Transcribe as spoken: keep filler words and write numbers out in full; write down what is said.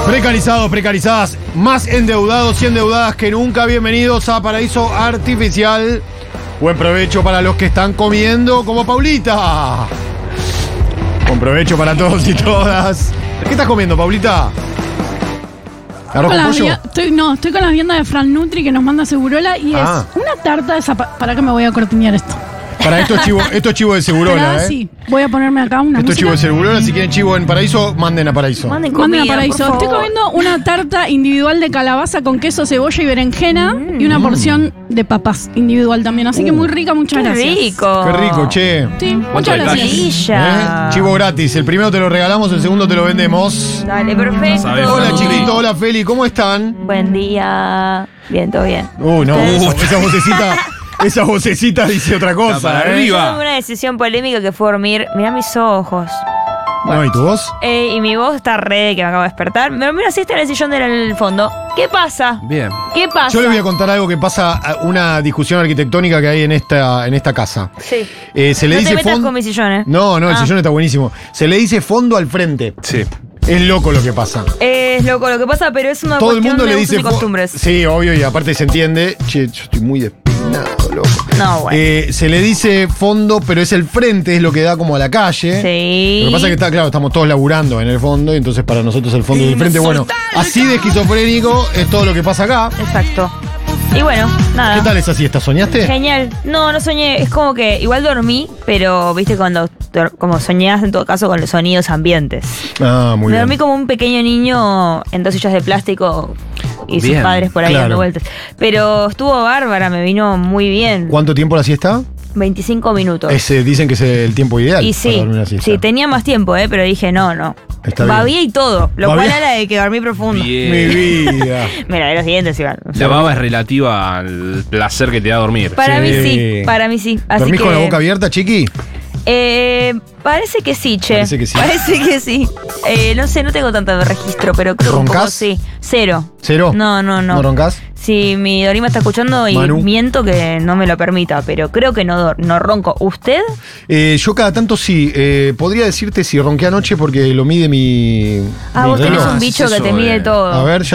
Precarizados, precarizadas, más endeudados y endeudadas que nunca. Bienvenidos a Paraíso Artificial. Buen provecho para los que están comiendo como Paulita. Buen provecho para todos y todas. ¿Qué estás comiendo, Paulita? ¿Arroz con pollo? Vi- estoy, no, estoy con las viandas de Fran Nutri que nos manda Segurola y Ah. es una tarta de zapa... ¿Para qué me voy a cortinear esto? Para esto es chivo, esto es chivo de Segurola, Esperá, ¿eh? sí. Voy a ponerme acá una Esto es chivo música. de Segurola. Si quieren chivo en Paraíso, manden a Paraíso. Manden Manden comida, a Paraíso. por Estoy favor. comiendo una tarta individual de calabaza con queso, cebolla y berenjena Mm. y una porción de papas individual también. Así que muy rica, muchas Qué gracias. rico. Qué rico, che. Sí, muchas detalle? gracias. Maravilla. ¿Eh? Chivo gratis. El primero te lo regalamos, el segundo te lo vendemos. Dale, perfecto. Sabes, Hola, Fran. chiquito. Hola, Feli. ¿Cómo están? Buen día. Bien, todo bien. Uh, no. ¿Ustedes? Esa, esa vocecita, esa vocecita dice otra cosa. Está para ¿eh? arriba. Yo tomé una decisión polémica que fue dormir. Mirá mis ojos. No, ¿y tu voz? Eh, y mi voz está re que me acabo de despertar. Me dormí una siesta en el sillón del fondo. ¿Qué pasa? Bien. ¿Qué pasa? Yo les voy a contar algo que pasa, a una discusión arquitectónica que hay en esta, en esta casa. Sí. Eh, se le No te dice metas fondo. con mi sillón, ¿eh? No, no, el Ah. sillón está buenísimo. Se le dice fondo al frente. Sí. Es loco lo que pasa. Es loco lo que pasa, pero es una Todo el cuestión mundo de le usos dice. y fo- costumbres. Sí, obvio, y aparte se entiende. Che, yo estoy muy despeinado, loco. No, bueno. Eh, se le dice fondo, pero es el frente, es lo que da como a la calle. Sí. Lo que pasa es que está, claro, estamos todos laburando en el fondo, y entonces para nosotros el fondo y el frente, bueno, así de esquizofrénico es todo lo que pasa acá. Exacto. Y bueno, nada. ¿Qué tal esa siesta? ¿Soñaste? Genial. No, no soñé. Es como que igual dormí, pero viste cuando dor- como soñás en todo caso con los sonidos ambientes. Ah, muy Me bien. dormí como un pequeño niño en dos sillas de plástico y sus Bien. padres por ahí Claro. dando vueltas. Pero estuvo bárbara, me vino muy bien. ¿Cuánto tiempo la siesta? veinticinco minutos. Ese, dicen que es el tiempo ideal Y para sí, dormir una siesta. sí, tenía más tiempo, eh, pero dije no, no. Está bien. Babía y todo, lo Babía. cual era de que dormí profundo. Bien. Mi vida. Mira, los dientes igual. La baba es relativa al placer que te da dormir. Para Sí. mí sí, para mí sí. Así ¿Dormís que, con la boca abierta, chiqui? Eh, parece que sí, che. Parece que sí. Parece que sí. Eh, no sé, no tengo tanto registro, pero creo que un poco ¿Roncás? sí. Cero. ¿Cero? No, no, no. ¿No roncás? Si mi Dorima está escuchando y Manu. miento que no me lo permita, pero creo que no, dor- no ronco. ¿Usted? Eh, yo cada tanto sí. Eh, podría decirte si ronqué anoche porque lo mide mi. Ah, mi vos tenés reloj. un bicho que eso te mide es. todo. A ver, ya